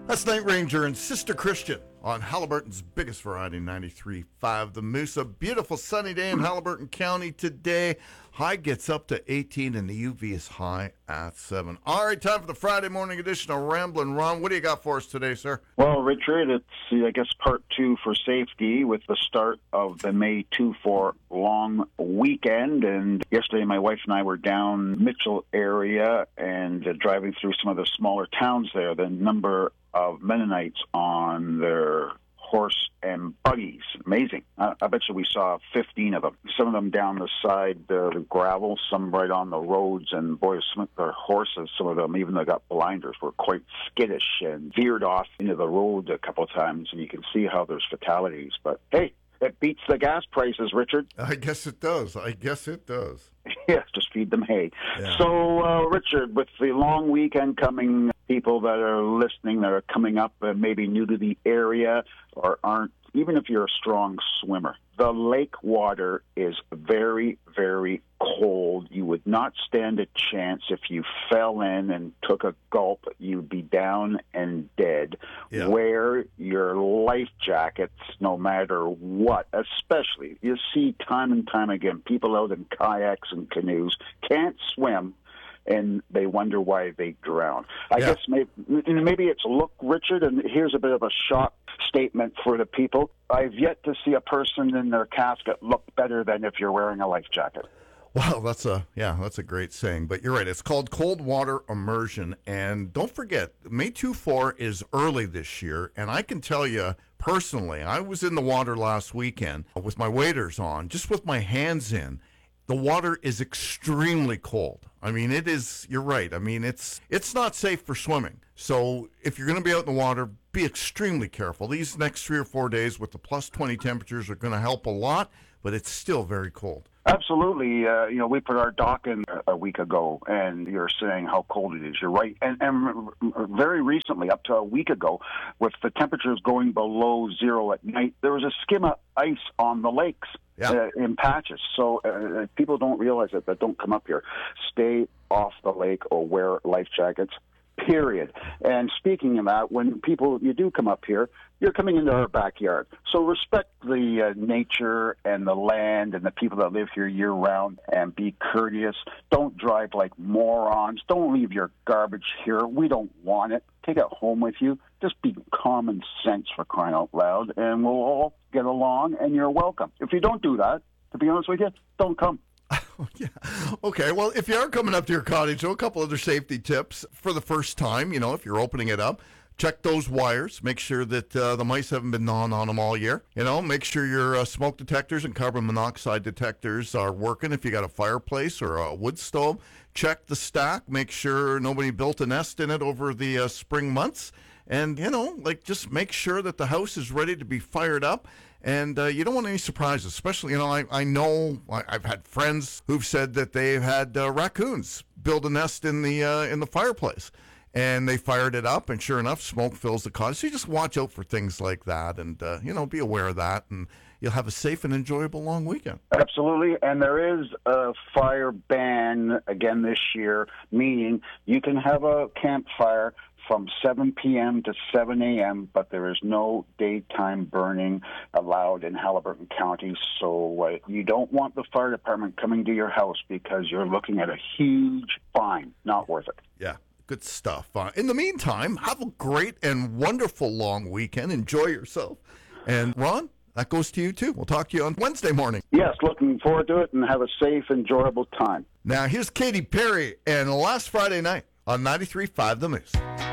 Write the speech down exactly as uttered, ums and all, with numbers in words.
That's Night Ranger and Sister Christian on Halliburton's biggest variety, ninety-three point five The Moose. A beautiful sunny day in Halliburton County today. High gets up to eighteen and the U V is high at seven. All right, time for the Friday morning edition of Ramblin' Ron. What do you got for us today, sir? Well, Richard, it's, I guess, part two for safety with the start of the May two four long weekend. And yesterday, my wife and I were down Mitchell area and uh, driving through some of the smaller towns there. The number of Mennonites on their horse and buggies. Amazing. I, I bet you we saw fifteen of them. Some of them down the side, uh, the gravel, some right on the roads, and boy, some of their horses, some of them, even though they got blinders, were quite skittish and veered off into the road a couple of times, and you can see how there's fatalities. But hey, it beats the gas prices, Richard. I guess it does. I guess it does. Yeah, just feed them hay. Yeah. So, uh, Richard, with the long weekend coming, people that are listening that are coming up and maybe new to the area or aren't, even if you're a strong swimmer, the lake water is very, very cold. You would not stand a chance if you fell in and took a gulp. You'd be down and dead. Yeah. Wear your life jackets no matter what, especially. You see time and time again people out in kayaks and canoes, can't swim, and they wonder why they drown. I Yeah. guess maybe, maybe it's look, Richard, and here's a bit of a shock statement for the people. I've yet to see a person in their casket look better than if you're wearing a life jacket. Well, that's a yeah, that's a great saying. But you're right. It's called cold water immersion, and don't forget, May two four is early this year. And I can tell you personally, I was in the water last weekend with my waders on, just with my hands in. The water is extremely cold. I mean, it is. You're right. I mean, it's it's not safe for swimming. So if you're going to be out in the water, be extremely careful. These next three or four days with the plus twenty temperatures are going to help a lot, but it's still very cold. Absolutely. Uh, you know, we put our dock in a week ago, and you're saying how cold it is. You're right. And, and very recently, up to a week ago, with the temperatures going below zero at night, there was a skim of ice on the lakes. Yeah. Uh, in patches. So uh, people don't realize it, that don't come up here. Stay off the lake or wear life jackets, period. And speaking of that, when people, you do come up here, you're coming into our backyard. So respect the uh, nature and the land and the people that live here year-round, and be courteous. Don't drive like morons. Don't leave your garbage here. We don't want it. Take it home with you. Just be common sense, for crying out loud, and we'll all get along, and you're welcome. If you don't do that, to be honest with you, don't come. Yeah. Okay. Well, if you are coming up to your cottage, so a couple other safety tips for the first time. You know, if you're opening it up, check those wires. Make sure that uh, the mice haven't been gnawing on them all year. You know, make sure your uh, smoke detectors and carbon monoxide detectors are working. If you got a fireplace or a wood stove, check the stack. Make sure nobody built a nest in it over the uh, spring months. And, you know, like, just make sure that the house is ready to be fired up. And uh, you don't want any surprises, especially, you know, I, I know I, I've had friends who've said that they've had uh, raccoons build a nest in the uh, in the fireplace. And they fired it up, and sure enough, smoke fills the cottage. So you just watch out for things like that and, uh, you know, be aware of that. And you'll have a safe and enjoyable long weekend. Absolutely. And there is a fire ban again this year, meaning you can have a campfire from seven p.m. to seven a.m., but there is no daytime burning allowed in Halliburton County. So uh, you don't want the fire department coming to your house because you're looking at a huge fine. Not worth it. Yeah, good stuff. Uh, in the meantime, have a great and wonderful long weekend. Enjoy yourself. And Ron, that goes to you too. We'll talk to you on Wednesday morning. Yes, looking forward to it, and have a safe, enjoyable time. Now, here's Katy Perry and Last Friday Night on ninety-three point five The Moose.